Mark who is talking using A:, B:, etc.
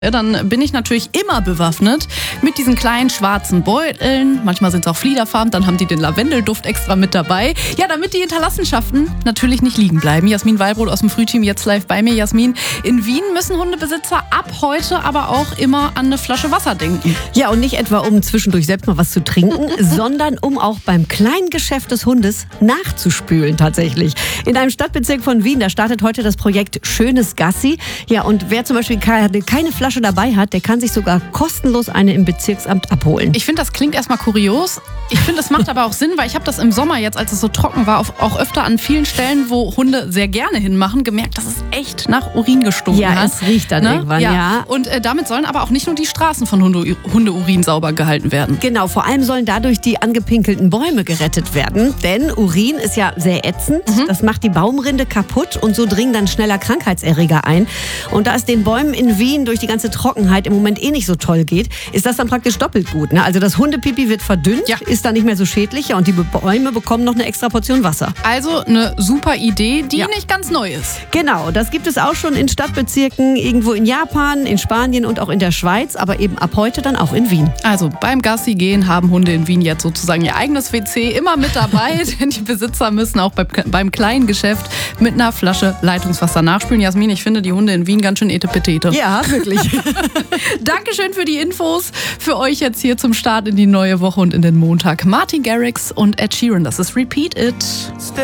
A: Dann bin ich natürlich immer bewaffnet mit diesen kleinen schwarzen Beuteln. Manchmal sind es auch fliederfarben, dann haben die den Lavendelduft extra mit dabei. Ja, damit die Hinterlassenschaften natürlich nicht liegen bleiben. Jasmin Wallbrot aus dem Frühteam jetzt live bei mir. Jasmin, in Wien müssen Hundebesitzer ab heute aber auch immer an eine Flasche Wasser denken.
B: Ja, und nicht etwa um zwischendurch selbst mal was zu trinken, sondern um auch beim kleinen Geschäft des Hundes nachzuspülen tatsächlich. In einem Stadtbezirk von Wien, da startet heute das Projekt Schönes Gassi. Ja, und wer zum Beispiel keine Flasche dabei hat, der kann sich sogar kostenlos eine im Bezirksamt abholen.
A: Ich finde, das klingt erstmal kurios. Ich finde, es macht aber auch Sinn, weil ich habe das im Sommer jetzt, als es so trocken war, auch öfter an vielen Stellen, wo Hunde sehr gerne hinmachen, gemerkt, dass es echt nach Urin gestunken hat.
B: Ja, es riecht dann irgendwann, ja.
A: Und damit sollen aber auch nicht nur die Straßen von Hundeurin sauber gehalten werden.
B: Genau, vor allem sollen dadurch die angepinkelten Bäume gerettet werden. Denn Urin ist ja sehr ätzend. Das macht die Baumrinde kaputt und so dringen dann schneller Krankheitserreger ein. Und da es den Bäumen in Wien durch die ganze Trockenheit im Moment nicht so toll geht, ist das dann praktisch doppelt gut. Ne? Also das Hundepipi wird verdünnt, ist dann nicht mehr so schädlich und die Bäume bekommen noch eine extra Portion Wasser.
A: Also eine super Idee, die nicht ganz neu ist.
B: Genau, das gibt es auch schon in Stadtbezirken, irgendwo in Japan, in Spanien und auch in der Schweiz, aber eben ab heute dann auch in Wien.
A: Also beim Gassi gehen haben Hunde in Wien jetzt sozusagen ihr eigenes WC immer mit dabei, denn die Besitzer müssen auch beim kleinen Geschäft mit einer Flasche Leitungswasser nachspülen. Jasmin, ich finde die Hunde in Wien ganz schön etepetete.
B: Ja, wirklich.
A: Dankeschön für die Infos. Für euch jetzt hier zum Start in die neue Woche und in den Montag. Martin Garrix und Ed Sheeran, das ist Repeat It.